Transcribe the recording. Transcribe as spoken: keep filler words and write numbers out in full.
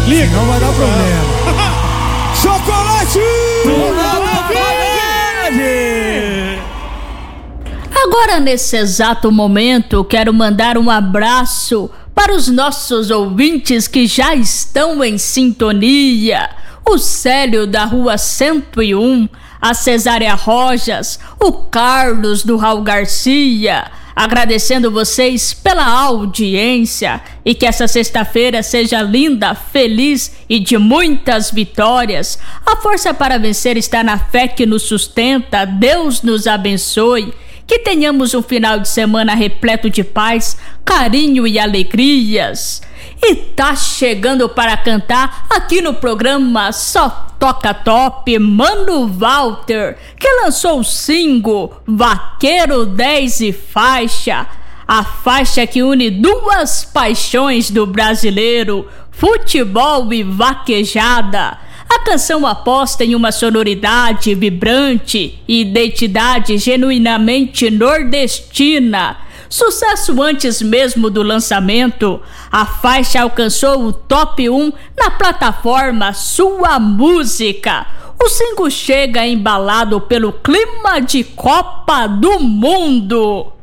Liga. Não vai dar problema. Chocolate! Agora, nesse exato momento, quero mandar um abraço para os nossos ouvintes que já estão em sintonia. O Célio da Rua cento e um, a Cesária Rojas, o Carlos do Raul Garcia, agradecendo vocês pela audiência e que essa sexta-feira seja linda, feliz e de muitas vitórias. A força para vencer está na fé que nos sustenta. Deus nos abençoe. Que tenhamos um final de semana repleto de paz, carinho e alegrias. E tá chegando para cantar aqui no programa Só Toca Top, Mano Walter, que lançou o single Vaqueiro dez e Faixa. A faixa que une duas paixões do brasileiro, futebol e vaquejada. A canção aposta em uma sonoridade vibrante e identidade genuinamente nordestina. Sucesso antes mesmo do lançamento, a faixa alcançou o top um na plataforma Sua Música. O single chega embalado pelo clima de Copa do Mundo.